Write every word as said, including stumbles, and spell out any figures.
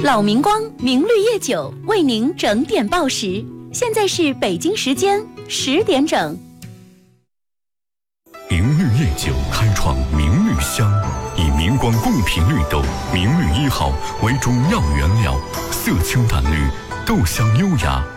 老明光明绿叶酒为您整点报时，现在是北京时间十点整。 明绿叶酒开创明绿香，以明光贡品绿豆明绿一号为主要原料，色清淡绿，豆香优雅，